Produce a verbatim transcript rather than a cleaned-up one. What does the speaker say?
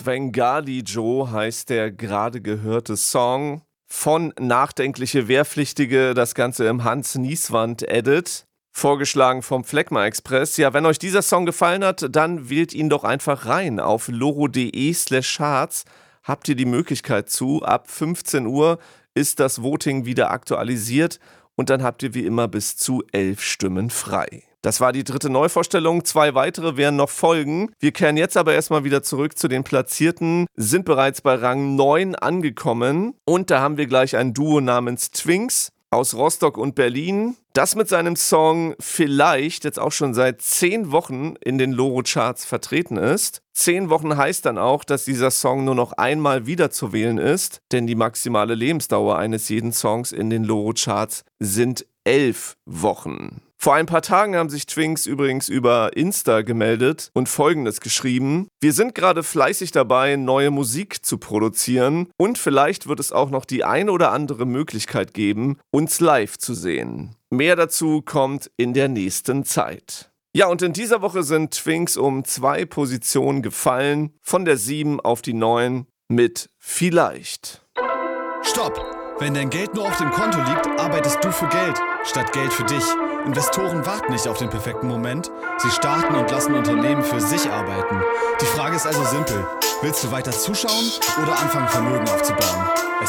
Svengali Joe heißt der gerade gehörte Song von Nachdenkliche Wehrpflichtige, das Ganze im Hans-Nieswand-Edit, vorgeschlagen vom Phlegma Express. Ja, wenn euch dieser Song gefallen hat, dann wählt ihn doch einfach rein. Auf loro.de slash charts habt ihr die Möglichkeit zu. Ab fünfzehn Uhr ist das Voting wieder aktualisiert und dann habt ihr wie immer bis zu elf Stimmen frei. Das war die dritte Neuvorstellung, zwei weitere werden noch folgen. Wir kehren jetzt aber erstmal wieder zurück zu den Platzierten, sind bereits bei Rang neun angekommen und da haben wir gleich ein Duo namens Twinks aus Rostock und Berlin, das mit seinem Song Vielleicht jetzt auch schon seit zehn Wochen in den Loro-Charts vertreten ist. Zehn Wochen heißt dann auch, dass dieser Song nur noch einmal wieder zu wählen ist, denn die maximale Lebensdauer eines jeden Songs in den Loro-Charts sind elf Wochen. Vor ein paar Tagen haben sich Twinks übrigens über Insta gemeldet und Folgendes geschrieben: Wir sind gerade fleißig dabei, neue Musik zu produzieren und vielleicht wird es auch noch die ein oder andere Möglichkeit geben, uns live zu sehen. Mehr dazu kommt in der nächsten Zeit. Ja, und in dieser Woche sind Twinks um zwei Positionen gefallen, von der sieben auf die neun mit Vielleicht. Stopp! Wenn dein Geld nur auf dem Konto liegt, arbeitest du für Geld, statt Geld für dich. Investoren warten nicht auf den perfekten Moment. Sie starten und lassen Unternehmen für sich arbeiten. Die Frage ist also simpel. Willst du weiter zuschauen oder anfangen, Vermögen aufzubauen?